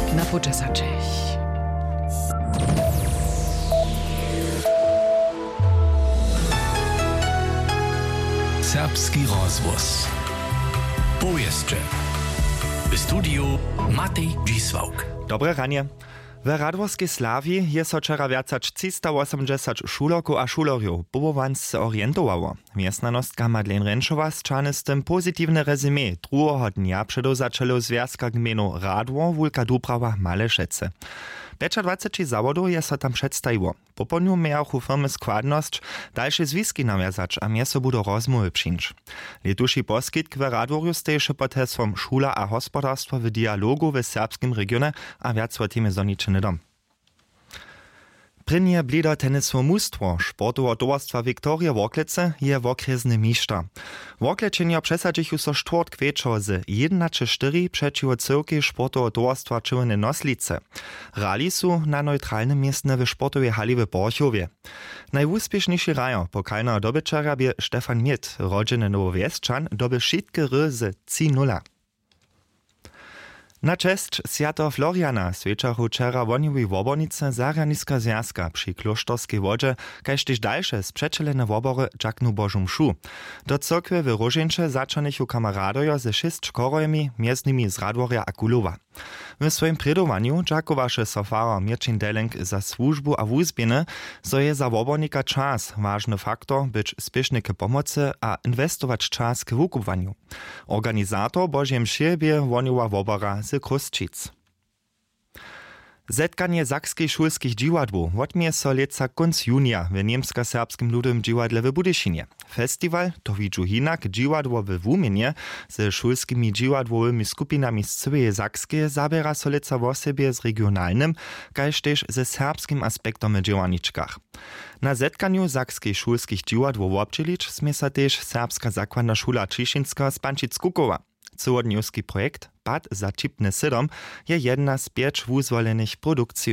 na podczesach. Serbski rozvoz. Powieszcze. W studiu Matej Dzisłauk. Dobre ranie. W Radworskiej Slawi jest wczoraj więcej 380 šulerków a šulerjów powołans se orientowało. Miestnanostka Madeleine Renszowa zczany z tym pozytywne rezumé drugiego dnia przedozaczelo związka gminu Radwor Wulka Dubrawa Malešece. 25 zawodów jest tam przedstawiło. Po południu miały firmy składność dalsze związki nawiązać, a miesto budą rozmowy przyjąć. Letuszy poskitk w Radworju stejsze pod hasłem Szula a gospodarstwo w dialogu w serbskim regionie, a więcej o tym zoniczny dom. Prynje blido tenisło mustwo sportowo towarstwa Wiktoria Worklece je wokresny mistrza. Worklečenja przesadzichu so czwort kwieczo z 1-4 przeciwo cyrki sportowo towarstwa Czerwone Noslice. Rali su na neutralnym miejscu w sportowej hali w Borchowie. Najúspěšniejszy rajo pokalnego dobyczara bie Stefan Miet, rodziny Nowowieszczan, doby wszystkie ry z 3-0. Na cześć Święta Floriana sweczachu wczera woniowej wobornice Zarjaniska Związka przy Klosztorskiej wodzie, kaž też dalsze sprzeczelene wobory dżaknu Bożą mšu. Do cyrkwy w Różeńcze zaczanichu kamaradojo ze 6 korojami, między nimi z Radworja a Kulowa. W swoim predowaniu dżakowaše sofara Mirčin Delenk za służbu a wuzbiene, so je za wobornika czas ważny faktor być spieszny k pomocy a inwestować czas k wukupwaniu. Organizator Bożej mszy bie woniowa wobora z Kruszczyc. Zetkanie sakskich szulskich dziwadłów odmie so leca konc junia w niemsko-serbskim ludowym dziwadle w Budyszynie. Festiwal to widzu hinak dziwadło w Wuminie ze szulskimi dziwadłowymi skupinami z całej Sakskie zabiera so leca w osobie z regionalnym, kaž też ze serbskim aspektom w działaniczkach. Na zetkaniu sakskich szulskich dziwadłów obczylić smie sa też serbska zakładna szula Ciszynska z Pančic-Kukowa. Całodniowski projekt Pad za čipny sydom je jedna z 5 wuzwolenych produkcji.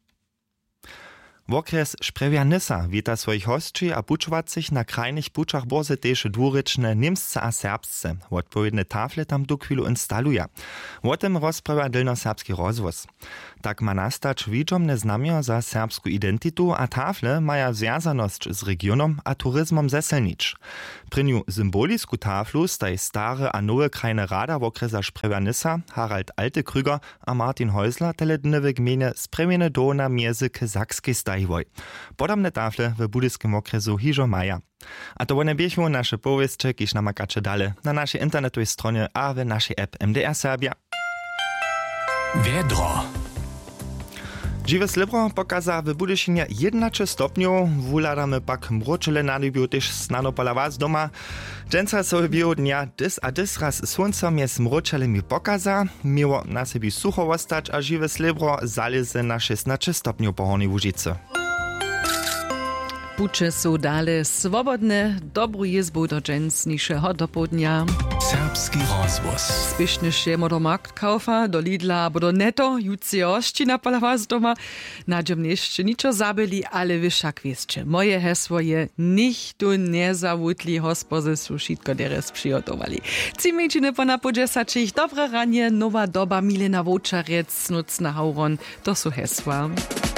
Okres Sprewja-Nysa wita swoich hostczy a puczowacych na krajnych puczach bozy też dwuryczne niemsce a serbsce. Odpowiedne tafle tam do chwilu instaluje. O tym rozprawia Dolnoserbski rozvoz. Tak ma nastać widomne znamio za serbsku identitu, a tafle maja związaność z regionom a turyzmom Zeselnicz. Pryniu symbolisku taflu staj stare a nowe krajne rada w okresa Sprewja-Nysa, Harald Altekrüger a Martin Häusler teledny w gminie Sprewjene Dona miezy k Sakskiej staj. Podobne tafle w budyskim okresu hižo maja. A to one biechu nasze powieście, kiż namakacze dale na naszej internetowej stronie a w naszej app MDR Serbia. Wiedro. Dziwe slibro pokaza w Budyszynie 11 stopniów, wuladamy pak mroczele nadybiu też snano palawa z doma. Dżęca sobie bio dnia dys a dys raz słońcem jest mroczelemi pokaza, miło na sobie sucho ostać, a dziwe slibro zaleze na 16 stopniów po Hornej Łužicy. Pucze są dale swobodne, dobru jezbu do dżęsniejszego dopołudnia. Serbski rozvoz. Spieszny się do Marktkaufa, do Lidla albo do Netto, jutce ości na palawa z doma. Nadziom jeszcze niczo zabili, ale wy však wiecie. Moje hesło je nichtu nie zawutli, hospozy su wszystko deres przygotowali. Cimejczyny po na podczesach, dobre ranie, nowa doba, Milena Wočarec, Nucna Hauron, to su hesła.